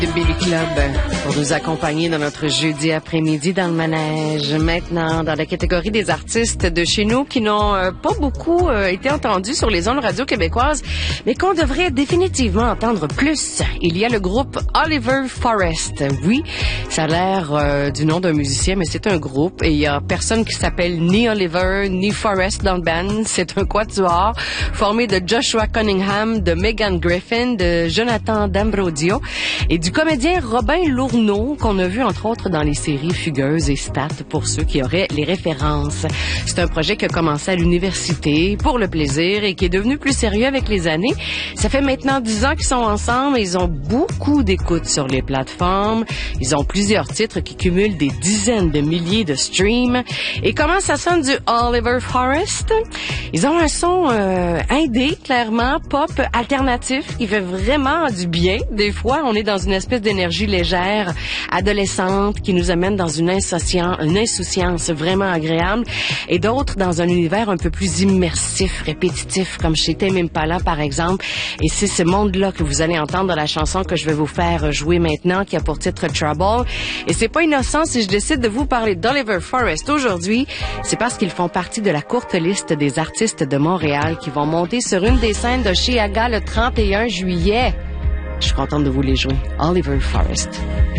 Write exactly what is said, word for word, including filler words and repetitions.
de Billy Club pour nous accompagner dans notre jeudi après-midi dans le manège. Maintenant, dans la catégorie des artistes de chez nous qui n'ont euh, pas beaucoup euh, été entendus sur les ondes radio québécoises, mais qu'on devrait définitivement entendre plus. Il y a le groupe Oliver Forest. Oui, ça a l'air euh, du nom d'un musicien, mais c'est un groupe et il y a personne qui s'appelle ni Oliver ni Forest dans le band. C'est un quatuor formé de Joshua Cunningham, de Megan Griffin, de Jonathan D'Ambrosio et du comédien Robin Lourneau, qu'on a vu entre autres dans les séries Fugueuses et Stat, pour ceux qui auraient les références. C'est un projet qui a commencé à l'université pour le plaisir et qui est devenu plus sérieux avec les années. Ça fait maintenant dix ans qu'ils sont ensemble et ils ont beaucoup d'écoutes sur les plateformes. Ils ont plusieurs titres qui cumulent des dizaines de milliers de streams. Et comment ça sonne du Oliver Forest? Ils ont un son euh, indé, clairement, pop, alternatif, qui fait vraiment du bien. Des fois, on est dans une espèce d'énergie légère, adolescente, qui nous amène dans une insouciance, une insouciance vraiment agréable, et d'autres dans un univers un peu plus immersif, répétitif, comme chez Tame Impala, par exemple. Et c'est ce monde-là que vous allez entendre dans la chanson que je vais vous faire jouer maintenant, qui a pour titre Trouble. Et c'est pas innocent si je décide de vous parler d'Oliver Forest aujourd'hui. C'est parce qu'ils font partie de la courte liste des artistes de Montréal qui vont monter sur une des scènes de Chiaga le trente et un juillet. Je suis contente de vous les jouer. Oliver Forest.